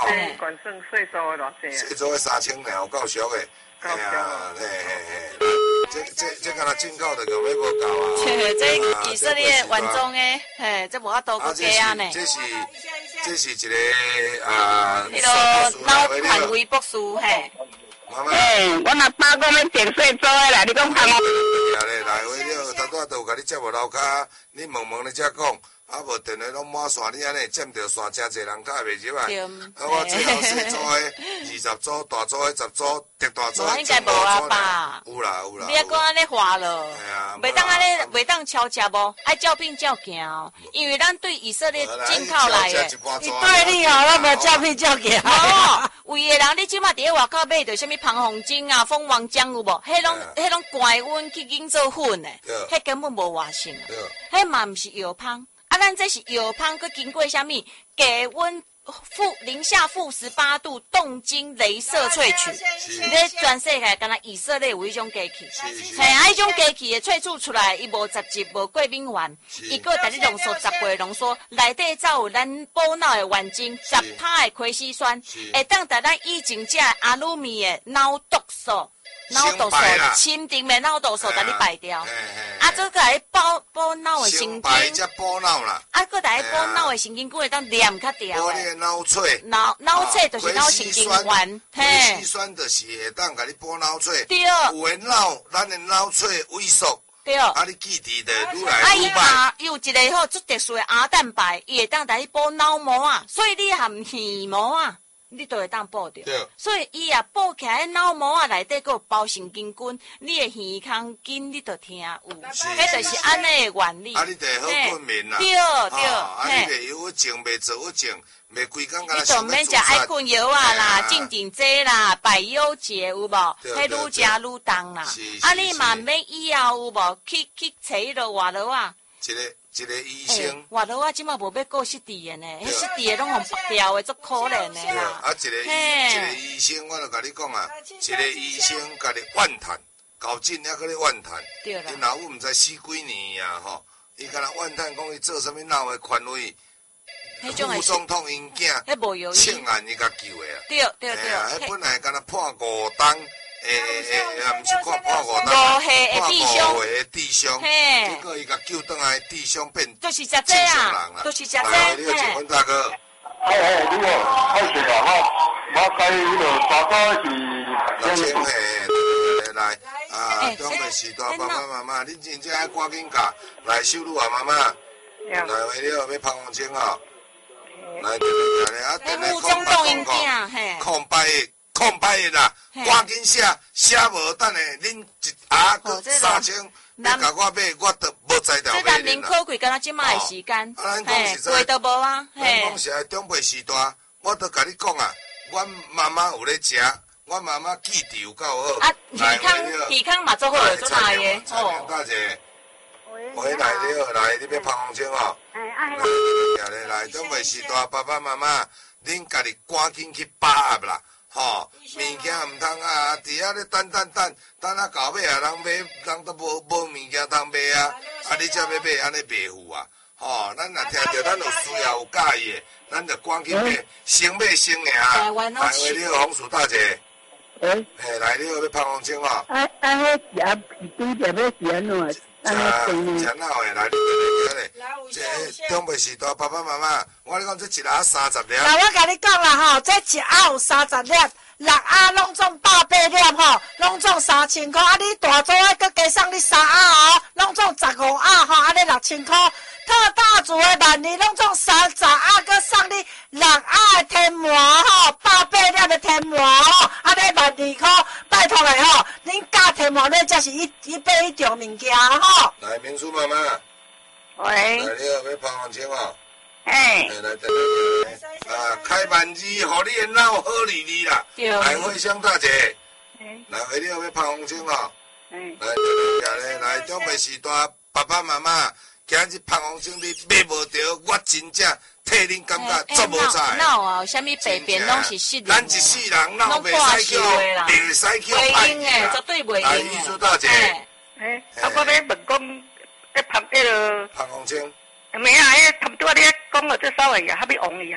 管剩税收的偌济啊？ 税收的3000呢，有够俗的。 够俗哦。 这敢若进口的用要无够啊。 这以色列原装的，这无法度过加啊呢。 这是一个迄个脑范围博士嘿。 妈妈。 我阿爸讲要减税收的啦，你讲看我。 来回了，头拄都有甲你接无楼骹，你问你才讲。啊，无电话拢满线，你安尼占着线，真侪人较袂入来。啊，我最后小组的20组，大组的10组，特大组的应该无啊吧？ 有啦。 你还讲安尼话咯？袂当安尼，袂当超车无？爱照拼照行哦，因为咱对以色列进口来的。 对你哦，咱无照拼照行。 哦，有的人你即马伫咧外口买着啥物防洪精啊、蜂王浆有无？迄拢高温去研做粉的，迄根本无活性。迄嘛毋是药芳。啊，咱这是药芳，佮经过啥物低温零下-18度冻晶镭射萃取，咧全世界敢若以色列有迄种机器，迄种机器的萃取出来，伊无杂质，无过敏原，伊佮带你浓缩10倍浓缩，内底才有咱补脑的原精，10%的葵西酸，会当带咱以前食阿鲁米的脑毒素。脑毒素，深层的脑毒素，甲你排掉。啊，这个来补脑的神经。 排才补脑啦。 啊，搁来补脑的神经，佫会当念较掉。 补你的脑髓。 脑髓就是脑神经元。 葵西酸就是会当甲你补脑髓。 对。 有的咱的脑髓萎缩。 对。 啊，你记忆的愈来愈歹。 伊有一个好足特殊的R蛋白，伊会当来补脑膜啊，所以你含耳膜啊。你都会当补着，所以伊也补起来脑膜啊内底佫有包神经菌，你的耳腔筋你都听有，迄就是安尼的原理。 啊，你得好困眠啦。 对。 啊，你袂忧郁症，袂躁郁症，袂规工甲想要自杀。你就免食爱困药啊啦，镇静剂啦，百忧解有无？迄愈食愈重啦。啊，你嘛免以后有无？去找迄个外劳啊。 一个医生， 外头我即马无要顾失智的呢，迄失智的拢互拔掉的，足可怜的啦。 啊，一个医生，我就甲你讲啊，一个医生甲你怨叹，搞诊还搁咧怨叹。 对啦。 因老母毋知死几年啊吼，伊敢若怨叹讲伊做啥物脑的权威，副总统因囝， 迄无有庆安伊甲救的啊。 对。 迄本来敢若判5档。毋是看判5档， 判5岁的弟兄，结果伊甲救倒来，弟兄变就是食这啊，就是食这。 你好，请问大哥。 你好，开始啦吼，我介迄个大哥是 6000来啊，中北时代爸爸妈妈，恁真正爱赶紧教来收入啊妈妈，来为了要芳芳清吼，来电话空白的啦，赶紧写无等下恁一下搁3000，要甲我买，我都无才调买。 这难免可贵，敢若即摆的时间，贵都无啊。 咱讲实在中北时代，我都甲你讲啊，阮妈妈有咧食，阮妈妈记忆有够好。 啊，耳康嘛做好了，做哪个？ 哦。大姐，喂，来了，来，你要芳芳清吼。来，中北时代，爸爸妈妈，恁家己赶紧去把握啦。吼，物件毋通啊！伫遐咧等啊到尾啊，人都无物件通买啊！啊，你才要买，安尼袂赴啊！吼，咱若听着咱有需要有介意的，咱就赶紧买，先买先赢啊！来，喂，你好，红薯大姐。嘿，来，你好，要芳芳清吼。 迄食拄着要食安怎？ 食哪的？来，这中北时代爸爸妈妈，我讲这一盒30粒。 来，我甲你讲啦吼，这一盒有30粒，6盒拢总180粒吼，拢总3000块。啊，你大组的搁加送你3盒哦，拢总15盒吼，安尼6000块。特大组的万年拢总30盒，搁送你6盒的天麻吼，180粒的天麻吼，安尼12块。拜托嘞吼，恁加天麻咧才是一杯一种物件吼。 来，民书妈妈。 喂。 来，你好，要芳芳清吼。 来， 开万字，互你的脑好利利啦。来，惠香大姐。来，你好，要芳芳清吼。来，中北时代爸爸妈妈。今日芳芳清你买无着，我真正替恁感觉足无彩。 脑啊，有啥物病变拢是失灵。 咱一世人脑袂使叫，袂使叫歹去绝对袂用。 来，艺术大姐。 我要问讲，芳芳清。 没啊，差不多你讲了这稍微啊，还没红伊啊。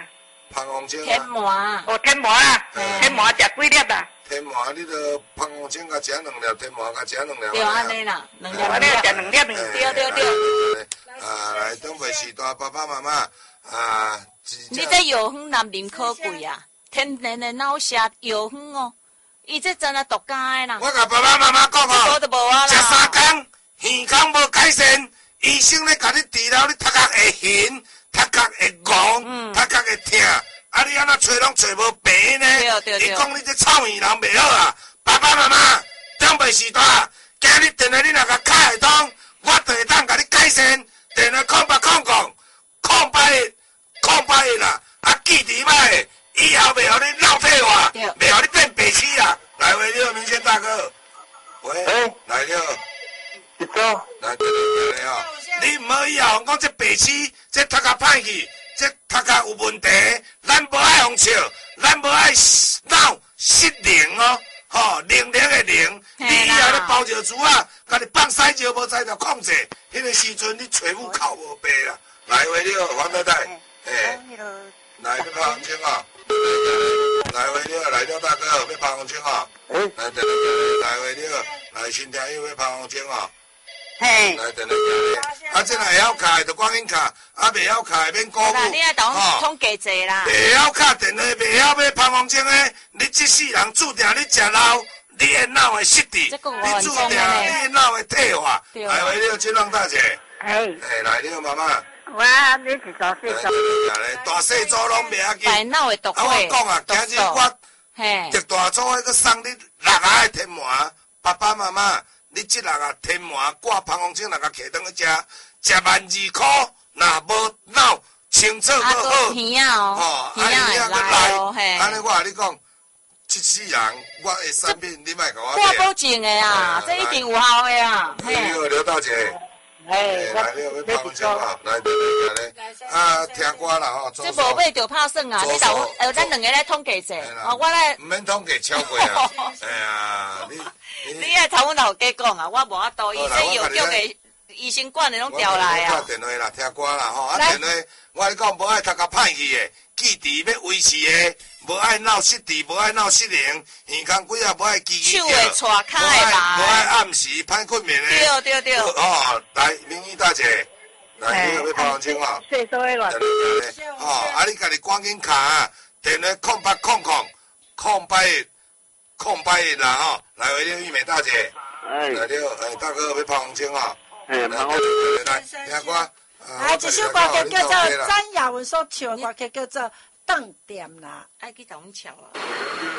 芳红精啊。 天麻。 哦，天麻啊，天麻食几粒啊？ 天麻，你著芳红精甲食2粒，天麻甲食2粒。 对，安尼啦，2粒。 我咧食2粒。 对。 来东北时代爸爸妈妈啊。 你这药粉难啉可贵啊！天然的脑虾药粉哦，伊这真啊独家的啦。 我甲爸爸妈妈讲哦， 食 3天耳孔无改善，医生咧甲你治疗，你头壳会晕，头壳会戆，头壳会痛，啊你安怎找拢找无病呢？伊讲你这臭耳人袂好啊！爸爸妈妈，东北时代，今日电话你若甲开会通，我就会当甲你改善。电话0800啦，啊记住歹，以后袂互你闹退化，袂互你变白痴啦。来喂，你好，明轩大哥。喂，来了。 一早。 来，对哦。你唔好以后讲这白痴，这头壳歹去，这头壳有问题，咱无爱互笑，咱无爱闹失灵哦。吼，灵的灵，你以后咧包石珠啊，甲你放西石无在条控制，迄个时阵你找母靠无白啦。来喂，你好，黄太太。来要拍红枪啊！来喂，你好，来了大哥，要拍红枪啊！来等下，来喂，你好，来新听友要拍红枪啊！ 嘿， 来等下，啊，这若会晓卡就赶紧卡，啊，袂晓卡免鼓舞。 你爱同统计者啦。 袂晓卡电话，袂晓要拍红枪的，你这世人注定你食老，你的脑会失智，你注定你的脑会退化。来喂，你好，金浪大姐。来，你好，妈妈。 我你是大细组， 大细组拢袂要紧。 大脑会毒我讲啊，今日我特大组迄个送你6盒的天麻，爸爸妈妈，你这6盒天麻挂芳红精6盒摕转去食12块，若无脑清楚好好， 耳啊安尼个来，安尼我甲你讲，这世人我的产品你莫甲我挂保证的啊，这一定有效的啊。 你好，刘大姐。来，你有要拍红枪啊？来，啊，听歌啦吼。 这无买就拍算啊！你咱2个来统计者，我来。 唔免统计超过啊！哎呀， 你爱头阮头家讲啊，我无法度，医生药局的医生管的拢调来啊。 我电话啦，听歌啦吼，啊电话，我跟你讲，无爱头壳歹去的，记住要维持的，无爱闹失智，无爱闹失灵，耳孔几啊无爱记记掉， 手会错开啦， 无爱暗时歹困眠的。 对。 哦，来，明玉大姐，来，你有要拍红枪啊？ 细数的啦。 哦，啊，你家己赶紧卡，电话08000801啦吼，来，喂，你玉美大姐。来了，大哥要拍红枪啊？来，听歌。 来，一首歌曲叫做詹雅文所唱的歌曲叫做《断点》啦， 爱去同阮唱啊。